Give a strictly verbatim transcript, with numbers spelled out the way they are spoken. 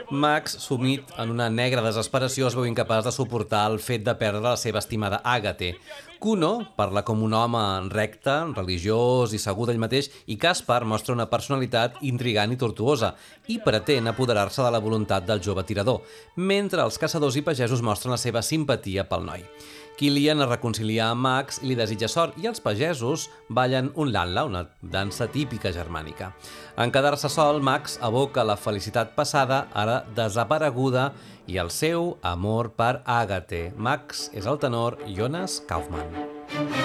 Max, sumit en una negra desesperació, es veu incapaç de suportar el fet de perdre la seva estimada Àgate. Kuno parla com un home recte, religiós i segur d'ell mateix, i Caspar mostra una personalitat intrigant i tortuosa i pretén apoderar-se de la voluntat del jove tirador, mentre els caçadors i pagesos mostren la seva simpatia pel noi. Kilian es reconcilia amb Max i li desitja sort, i els pagesos ballen un lanla, una dansa típica germànica. En quedar-se sol, Max evoca la felicitat passada, ara desapareguda, i el seu amor per Àgate. Max és el tenor Jonas Kaufmann.